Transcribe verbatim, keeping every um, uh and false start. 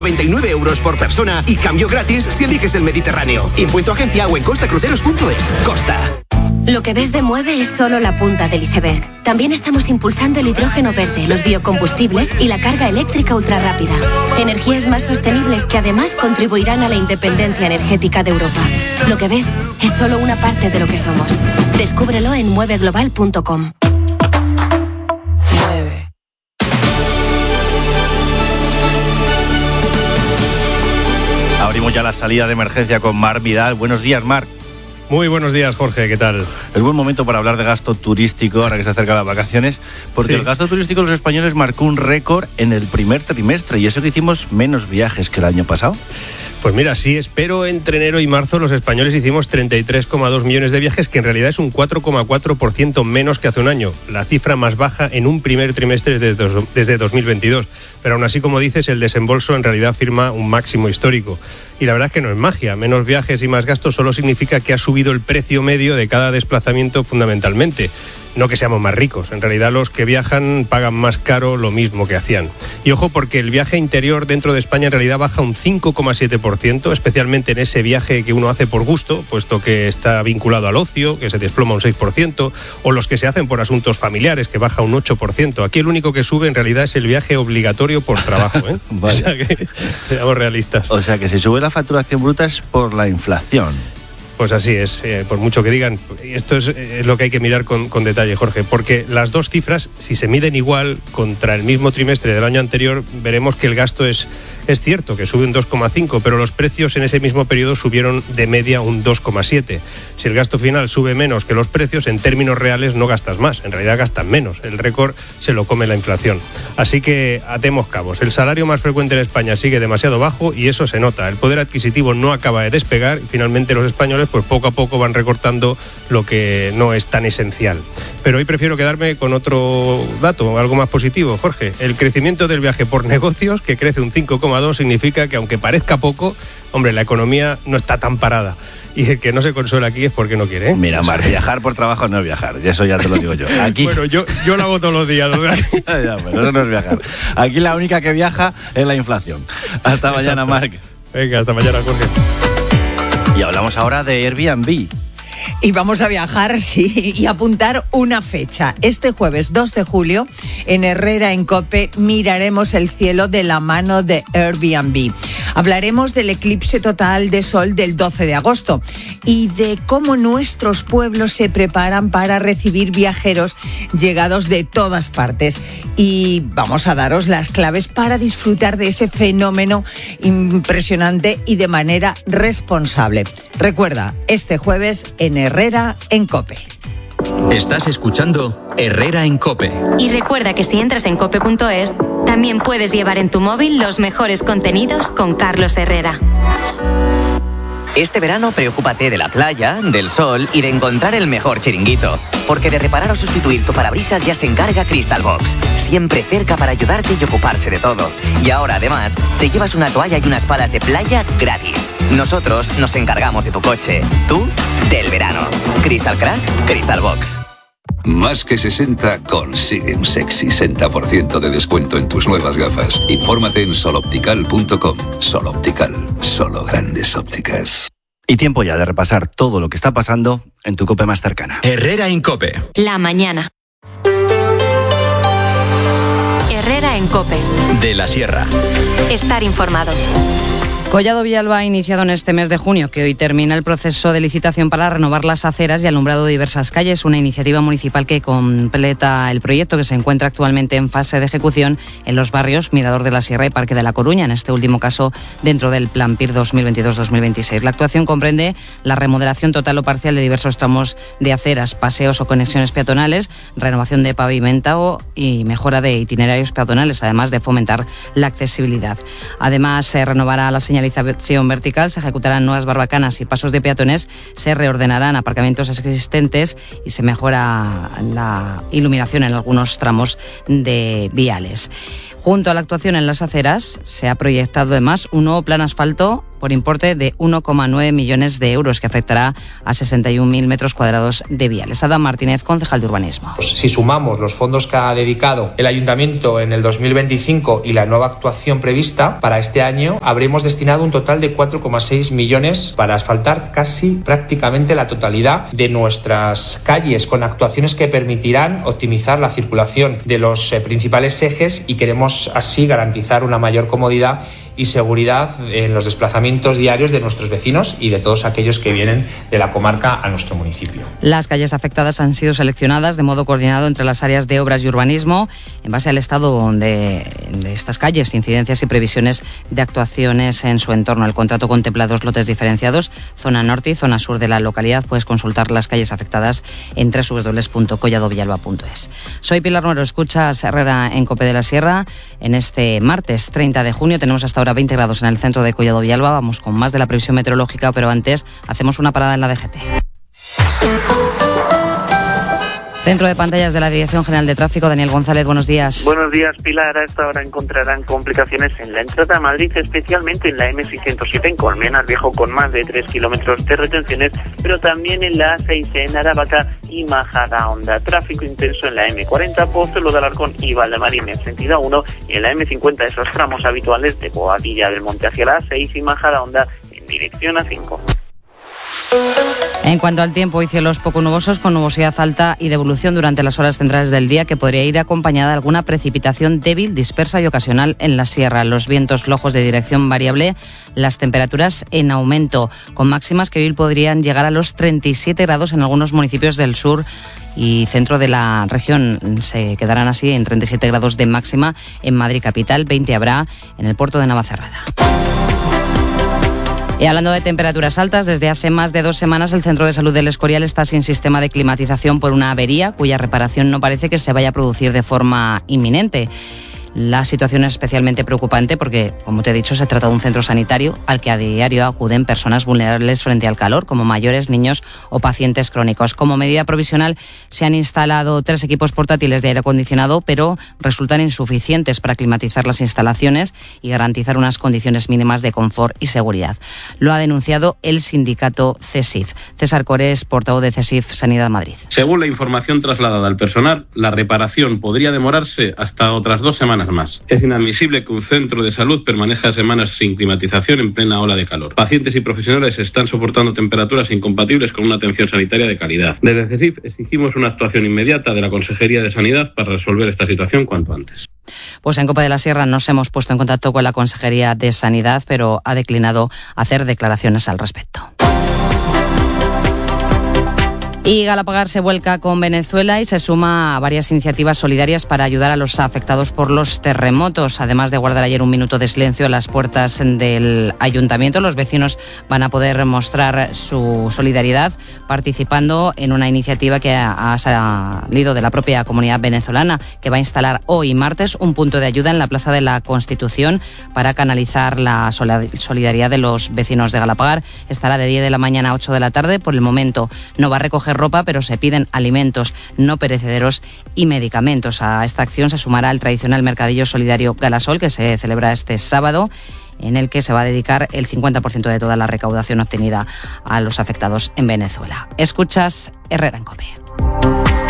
noventa y nueve euros por persona y cambio gratis si eliges el Mediterráneo. Impuesto agencia o en costacruceros punto es. Costa. Lo que ves de Mueve es solo la punta del iceberg. También estamos impulsando el hidrógeno verde, los biocombustibles y la carga eléctrica ultrarrápida. Energías más sostenibles que además contribuirán a la independencia energética de Europa. Lo que ves es solo una parte de lo que somos. Descúbrelo en mueve global punto com. Abrimos ya la salida de emergencia con Marc Vidal. Buenos días, Marc. Muy buenos días, Jorge, ¿qué tal? Es buen momento para hablar de gasto turístico ahora que se acercan las vacaciones, porque sí. El gasto turístico de los españoles marcó un récord en el primer trimestre, y eso que hicimos menos viajes que el año pasado. Pues mira, sí, espero entre enero y marzo los españoles hicimos treinta y tres coma dos millones de viajes, que en realidad es un cuatro coma cuatro por ciento menos que hace un año, la cifra más baja en un primer trimestre desde, desde dos mil veintidós. Pero aún así, como dices, el desembolso en realidad firma un máximo histórico. Y la verdad es que no es magia, menos viajes y más gastos solo significa que ha subido el precio medio de cada desplazamiento fundamentalmente. No que seamos más ricos, en realidad los que viajan pagan más caro lo mismo que hacían. Y ojo, porque el viaje interior dentro de España en realidad baja un cinco coma siete por ciento, especialmente en ese viaje que uno hace por gusto, puesto que está vinculado al ocio, que se desploma un seis por ciento, o los que se hacen por asuntos familiares, que baja un ocho por ciento. Aquí el único que sube en realidad es el viaje obligatorio por trabajo, ¿eh? O sea que seamos realistas. O sea que si sube la facturación bruta es por la inflación. Pues así es, eh, por mucho que digan, esto es, es lo que hay que mirar con, con detalle, Jorge, porque las dos cifras, si se miden igual contra el mismo trimestre del año anterior, veremos que el gasto es, es cierto, que sube un dos coma cinco, pero los precios en ese mismo periodo subieron de media un dos coma siete. Si el gasto final sube menos que los precios, en términos reales no gastas más, en realidad gastas menos. El récord se lo come la inflación. Así que atemos cabos. El salario más frecuente en España sigue demasiado bajo y eso se nota. El poder adquisitivo no acaba de despegar y finalmente los españoles pues poco a poco van recortando lo que no es tan esencial. Pero hoy prefiero quedarme con otro dato, algo más positivo, Jorge. El crecimiento del viaje por negocios, que crece un cinco coma dos, significa que aunque parezca poco, hombre, la economía no está tan parada. Y el que no se consuela aquí es porque no quiere, ¿eh? Mira, Mar, viajar por trabajo no es viajar, y eso ya te lo digo yo. Aquí... Bueno, yo, yo lo hago todos los días, ¿no? Ya, pero eso no es viajar. Aquí la única que viaja es la inflación. Hasta Exacto. Mañana, Marc. Venga, hasta mañana, Jorge. Y hablamos ahora de Airbnb. Y vamos a viajar, sí, y apuntar una fecha. Este jueves dos de julio, en Herrera en COPE, miraremos el cielo de la mano de Airbnb. Hablaremos del eclipse total de sol del doce de agosto y de cómo nuestros pueblos se preparan para recibir viajeros llegados de todas partes. Y vamos a daros las claves para disfrutar de ese fenómeno impresionante y de manera responsable. Recuerda, este jueves en Herrera en COPE. Estás escuchando Herrera en COPE. Y recuerda que si entras en cope punto es, también puedes llevar en tu móvil los mejores contenidos con Carlos Herrera. Este verano preocúpate de la playa, del sol y de encontrar el mejor chiringuito. Porque de reparar o sustituir tu parabrisas ya se encarga Crystal Box. Siempre cerca para ayudarte y ocuparse de todo. Y ahora además te llevas una toalla y unas palas de playa gratis. Nosotros nos encargamos de tu coche. Tú, del verano. Crystal Crack, Crystal Box. Más que sesenta consigue un sexy sesenta por ciento de descuento en tus nuevas gafas. Infórmate en sol optical punto com. Sol Optical, solo grandes ópticas. Y tiempo ya de repasar todo lo que está pasando en tu COPE más cercana. Herrera en COPE. La mañana. Herrera en COPE. De la Sierra. Estar informados. Collado Villalba ha iniciado en este mes de junio, que hoy termina el proceso de licitación para renovar las aceras y alumbrado de diversas calles, una iniciativa municipal que completa el proyecto que se encuentra actualmente en fase de ejecución en los barrios Mirador de la Sierra y Parque de la Coruña, en este último caso dentro del Plan P I R dos mil veintidós dos mil veintiséis. La actuación comprende la remodelación total o parcial de diversos tramos de aceras, paseos o conexiones peatonales, renovación de pavimento y mejora de itinerarios peatonales, además de fomentar la accesibilidad. Además, se renovará la señalización vertical, se ejecutarán nuevas barbacanas y pasos de peatones, se reordenarán aparcamientos existentes y se mejora la iluminación en algunos tramos de viales. Junto a la actuación en las aceras, se ha proyectado además un nuevo plan asfalto por importe de uno coma nueve millones de euros, que afectará a sesenta y un mil metros cuadrados de viales. Adam Martínez, concejal de urbanismo. Pues si sumamos los fondos que ha dedicado el ayuntamiento en el dos mil veinticinco y la nueva actuación prevista para este año, habremos destinado un total de cuatro coma seis millones para asfaltar casi prácticamente la totalidad de nuestras calles, con actuaciones que permitirán optimizar la circulación de los eh, principales ejes, y queremos así garantizar una mayor comodidad y seguridad en los desplazamientos diarios de nuestros vecinos y de todos aquellos que vienen de la comarca a nuestro municipio. Las calles afectadas han sido seleccionadas de modo coordinado entre las áreas de obras y urbanismo en base al estado de, de estas calles, incidencias y previsiones de actuaciones en su entorno. El contrato contempla dos lotes diferenciados, zona norte y zona sur de la localidad. Puedes consultar las calles afectadas en doble u doble u doble u punto collado villalba punto es. Soy Pilar Nuero, escuchas Herrera en COPE de la Sierra. En este martes treinta de junio tenemos hasta ahora veinte grados en el centro de Collado Villalba. Vamos con más de la previsión meteorológica, pero antes hacemos una parada en la D G T. Centro de pantallas de la Dirección General de Tráfico, Daniel González, buenos días. Buenos días, Pilar. A esta hora encontrarán complicaciones en la entrada a Madrid, especialmente en la eme seiscientos siete en Colmenar Viejo, con más de tres kilómetros de retenciones, pero también en la A seis en Aravaca y Majadahonda. Tráfico intenso en la eme cuarenta, Pozuelo de Alarcón y Valdemarín en sentido uno, y en la eme cincuenta esos tramos habituales de Boadilla del Monte hacia la A seis y Majadahonda en dirección A cinco. En cuanto al tiempo, hoy cielos poco nubosos con nubosidad alta y devolución durante las horas centrales del día, que podría ir acompañada de alguna precipitación débil, dispersa y ocasional en la sierra. Los vientos flojos de dirección variable, las temperaturas en aumento, con máximas que hoy podrían llegar a los treinta y siete grados en algunos municipios del sur y centro de la región. Se quedarán así en treinta y siete grados de máxima en Madrid capital, veinte habrá en el puerto de Navacerrada. Y hablando de temperaturas altas, desde hace más de dos semanas el Centro de Salud del Escorial está sin sistema de climatización por una avería cuya reparación no parece que se vaya a producir de forma inminente. La situación es especialmente preocupante porque, como te he dicho, se trata de un centro sanitario al que a diario acuden personas vulnerables frente al calor, como mayores, niños o pacientes crónicos. Como medida provisional se han instalado tres equipos portátiles de aire acondicionado, pero resultan insuficientes para climatizar las instalaciones y garantizar unas condiciones mínimas de confort y seguridad. Lo ha denunciado el sindicato CESIF. César Corés, portavoz de CESIF Sanidad Madrid. Según la información trasladada al personal, la reparación podría demorarse hasta otras dos semanas más. Es inadmisible que un centro de salud permanezca semanas sin climatización en plena ola de calor. Pacientes y profesionales están soportando temperaturas incompatibles con una atención sanitaria de calidad. Desde CESIF exigimos una actuación inmediata de la Consejería de Sanidad para resolver esta situación cuanto antes. Pues en COPE de la Sierra nos hemos puesto en contacto con la Consejería de Sanidad, pero ha declinado hacer declaraciones al respecto. Y Galapagar se vuelca con Venezuela y se suma a varias iniciativas solidarias para ayudar a los afectados por los terremotos. Además de guardar ayer un minuto de silencio a las puertas del ayuntamiento, los vecinos van a poder mostrar su solidaridad participando en una iniciativa que ha salido de la propia comunidad venezolana, que va a instalar hoy martes un punto de ayuda en la Plaza de la Constitución para canalizar la solidaridad de los vecinos de Galapagar. Estará de diez de la mañana a ocho de la tarde. Por el momento no va a recoger ropa, pero se piden alimentos no perecederos y medicamentos. A esta acción se sumará el tradicional mercadillo solidario Galasol, que se celebra este sábado, en el que se va a dedicar el cincuenta por ciento de toda la recaudación obtenida a los afectados en Venezuela. Escuchas Herrera en COPE.